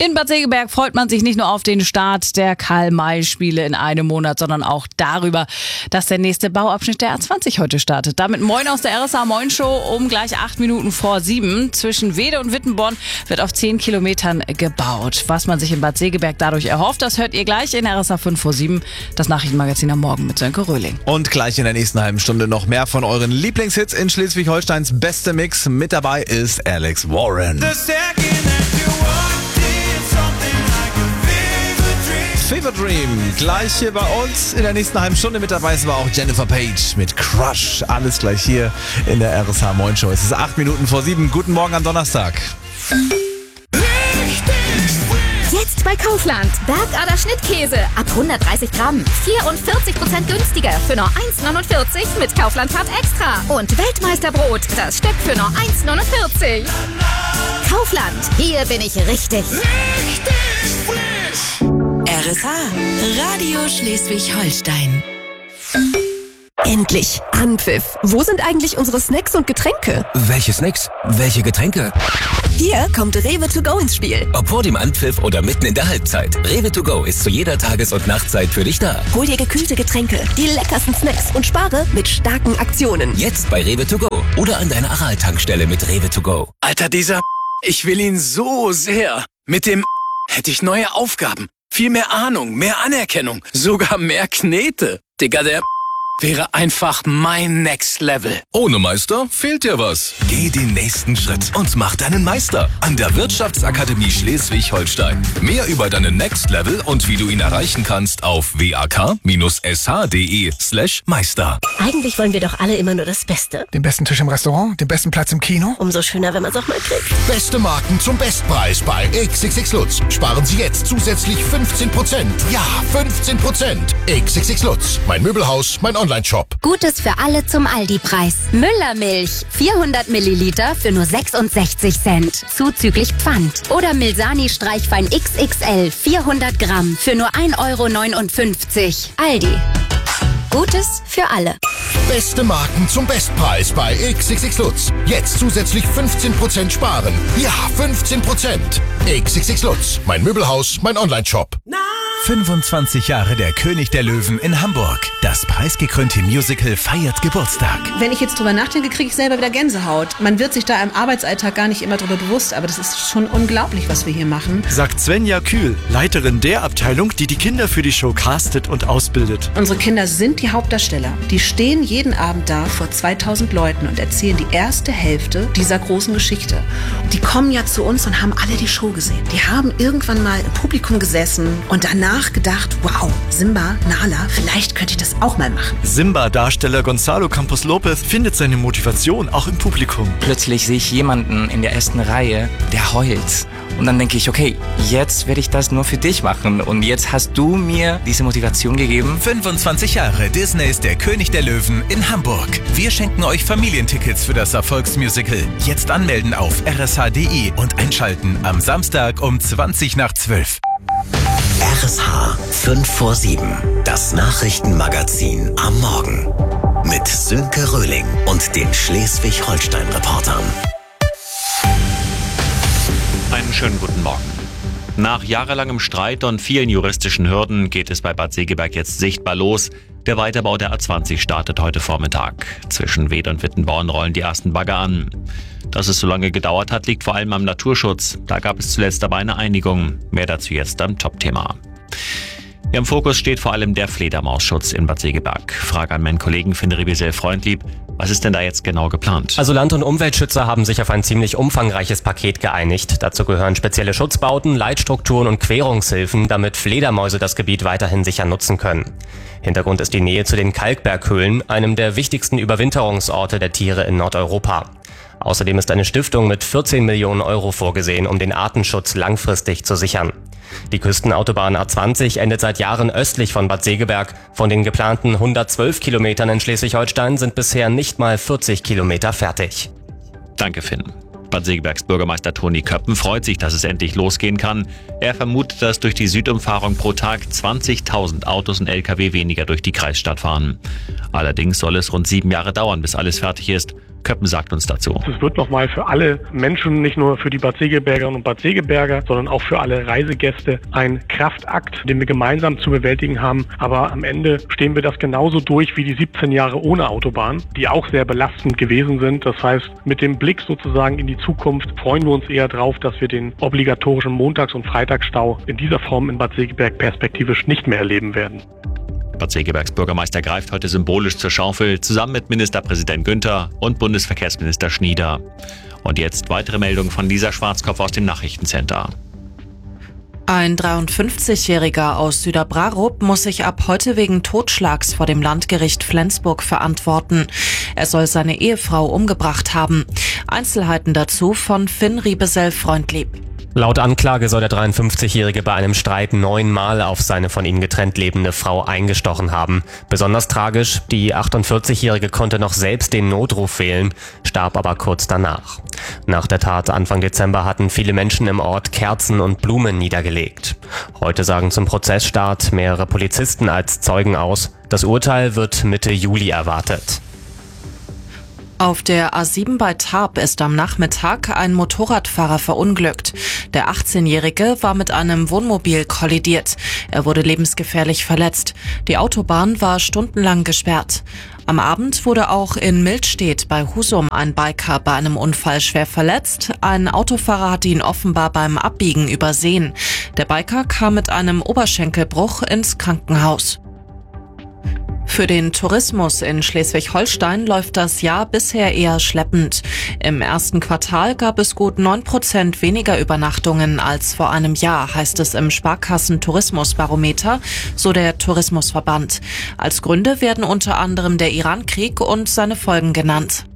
In Bad Segeberg freut man sich nicht nur auf den Start der Karl-May-Spiele in einem Monat, sondern auch darüber, dass der nächste Bauabschnitt der A20 heute startet. Damit moin aus der RSA Moin Show um gleich 8 Minuten vor 7. Zwischen Weede und Wittenborn wird auf 10 Kilometern gebaut. Was man sich in Bad Segeberg dadurch erhofft, das hört ihr gleich in RSA 5 vor 7. Das Nachrichtenmagazin am Morgen mit Sönke Röhling. Und gleich in der nächsten halben Stunde noch mehr von euren Lieblingshits in Schleswig-Holsteins beste Mix. Mit dabei ist Alex Warren. Fever Dream, gleich hier bei uns in der nächsten halben Stunde. Mit dabei ist aber auch Jennifer Page mit Crush. Alles gleich hier in der RSH Moin Show. Es ist 8 Minuten vor 7. Guten Morgen am Donnerstag. Jetzt bei Kaufland. Bergader Schnittkäse ab 130 Gramm. 44% günstiger für nur 1,49 mit Kaufland-Card Extra. Und Weltmeisterbrot, das Stück für nur 1,49. Kaufland, hier bin ich richtig. RSH, Radio Schleswig-Holstein. Endlich Anpfiff. Wo sind eigentlich unsere Snacks und Getränke? Welche Snacks? Welche Getränke? Hier kommt Rewe to go ins Spiel. Ob vor dem Anpfiff oder mitten in der Halbzeit. Rewe to go ist zu jeder Tages- und Nachtzeit für dich da. Hol dir gekühlte Getränke, die leckersten Snacks und spare mit starken Aktionen. Jetzt bei Rewe to go oder an deiner Aral-Tankstelle mit Rewe to go. Alter, ich will ihn so sehr. Mit dem hätte ich neue Aufgaben. Viel mehr Ahnung, mehr Anerkennung, sogar mehr Knete. Digga, der wäre einfach mein Next Level. Ohne Meister fehlt dir was. Geh den nächsten Schritt und mach deinen Meister an der Wirtschaftsakademie Schleswig-Holstein. Mehr über deinen Next Level und wie du ihn erreichen kannst auf wak-sh.de/Meister. Eigentlich wollen wir doch alle immer nur das Beste. Den besten Tisch im Restaurant, den besten Platz im Kino. Umso schöner, wenn man es auch mal kriegt. Beste Marken zum Bestpreis bei XXX Lutz. Sparen Sie jetzt zusätzlich 15%. Ja, 15%. XXX Lutz. Mein Möbelhaus, mein Online-Shop. Gutes für alle zum Aldi-Preis. Müllermilch, 400 Milliliter für nur 66 Cent, zuzüglich Pfand. Oder Milsani Streichwein XXL, 400 Gramm für nur 1,59 €. Aldi. Gutes für alle. Beste Marken zum Bestpreis bei XXX Lutz. Jetzt zusätzlich 15% sparen. Ja, 15%. XXX Lutz. Mein Möbelhaus, mein Online-Shop. 25 Jahre der König der Löwen in Hamburg. Das preisgekrönte Musical feiert Geburtstag. Wenn ich jetzt drüber nachdenke, kriege ich selber wieder Gänsehaut. Man wird sich da im Arbeitsalltag gar nicht immer drüber bewusst, aber das ist schon unglaublich, was wir hier machen. Sagt Svenja Kühl, Leiterin der Abteilung, die die Kinder für die Show castet und ausbildet. Unsere Kinder sind die Hauptdarsteller. Die stehen jeden Abend da vor 2000 Leuten und erzählen die erste Hälfte dieser großen Geschichte. Die kommen ja zu uns und haben alle die Show gesehen. Die haben irgendwann mal im Publikum gesessen und danach gedacht, wow, Simba, Nala, vielleicht könnte ich das auch mal machen. Simba-Darsteller Gonzalo Campos Lopez findet seine Motivation auch im Publikum. Plötzlich sehe ich jemanden in der ersten Reihe, der heult. Und dann denke ich, okay, jetzt werde ich das nur für dich machen. Und jetzt hast du mir diese Motivation gegeben. 25 Jahre Disneys Der König der Löwen in Hamburg. Wir schenken euch Familientickets für das Erfolgsmusical. Jetzt anmelden auf rsh.de und einschalten am Samstag um 20:12. RSH 5 vor 7. Das Nachrichtenmagazin am Morgen. Mit Sönke Röhling und den Schleswig-Holstein-Reportern. Einen schönen guten Morgen. Nach jahrelangem Streit und vielen juristischen Hürden geht es bei Bad Segeberg jetzt sichtbar los. Der Weiterbau der A20 startet heute Vormittag. Zwischen Weed und Wittenborn rollen die ersten Bagger an. Dass es so lange gedauert hat, liegt vor allem am Naturschutz. Da gab es zuletzt aber eine Einigung. Mehr dazu jetzt am Top-Thema. Im Fokus steht vor allem der Fledermausschutz in Bad Segeberg. Frage an meinen Kollegen Finn Riebesel-Freundlieb. Was ist denn da jetzt genau geplant? Also Land- und Umweltschützer haben sich auf ein ziemlich umfangreiches Paket geeinigt. Dazu gehören spezielle Schutzbauten, Leitstrukturen und Querungshilfen, damit Fledermäuse das Gebiet weiterhin sicher nutzen können. Hintergrund ist die Nähe zu den Kalkberghöhlen, einem der wichtigsten Überwinterungsorte der Tiere in Nordeuropa. Außerdem ist eine Stiftung mit 14 Millionen € vorgesehen, um den Artenschutz langfristig zu sichern. Die Küstenautobahn A20 endet seit Jahren östlich von Bad Segeberg. Von den geplanten 112 Kilometern in Schleswig-Holstein sind bisher nicht mal 40 Kilometer fertig. Danke, Finn. Bad Segebergs Bürgermeister Toni Köppen freut sich, dass es endlich losgehen kann. Er vermutet, dass durch die Südumfahrung pro Tag 20.000 Autos und Lkw weniger durch die Kreisstadt fahren. Allerdings soll es rund 7 Jahre dauern, bis alles fertig ist. Köppen sagt uns dazu. Es wird nochmal für alle Menschen, nicht nur für die Bad Segebergerinnen und Bad Segeberger, sondern auch für alle Reisegäste ein Kraftakt, den wir gemeinsam zu bewältigen haben. Aber am Ende stehen wir das genauso durch wie die 17 Jahre ohne Autobahn, die auch sehr belastend gewesen sind. Das heißt, mit dem Blick sozusagen in die Zukunft freuen wir uns eher drauf, dass wir den obligatorischen Montags- und Freitagsstau in dieser Form in Bad Segeberg perspektivisch nicht mehr erleben werden. Bad Segebergs Bürgermeister greift heute symbolisch zur Schaufel, zusammen mit Ministerpräsident Günther und Bundesverkehrsminister Schnieder. Und jetzt weitere Meldungen von Lisa Schwarzkopf aus dem Nachrichtencenter. Ein 53-Jähriger aus Süderbrarup muss sich ab heute wegen Totschlags vor dem Landgericht Flensburg verantworten. Er soll seine Ehefrau umgebracht haben. Einzelheiten dazu von Finn Riebesell-Freundlieb. Laut Anklage soll der 53-Jährige bei einem Streit 9-mal auf seine von ihm getrennt lebende Frau eingestochen haben. Besonders tragisch, die 48-Jährige konnte noch selbst den Notruf wählen, starb aber kurz danach. Nach der Tat Anfang Dezember hatten viele Menschen im Ort Kerzen und Blumen niedergelegt. Heute sagen zum Prozessstart mehrere Polizisten als Zeugen aus. Das Urteil wird Mitte Juli erwartet. Auf der A7 bei Tarp ist am Nachmittag ein Motorradfahrer verunglückt. Der 18-Jährige war mit einem Wohnmobil kollidiert. Er wurde lebensgefährlich verletzt. Die Autobahn war stundenlang gesperrt. Am Abend wurde auch in Mildstedt bei Husum ein Biker bei einem Unfall schwer verletzt. Ein Autofahrer hatte ihn offenbar beim Abbiegen übersehen. Der Biker kam mit einem Oberschenkelbruch ins Krankenhaus. Für den Tourismus in Schleswig-Holstein läuft das Jahr bisher eher schleppend. Im ersten Quartal gab es gut 9% weniger Übernachtungen als vor einem Jahr, heißt es im Sparkassen-Tourismusbarometer, so der Tourismusverband. Als Gründe werden unter anderem der Iran-Krieg und seine Folgen genannt.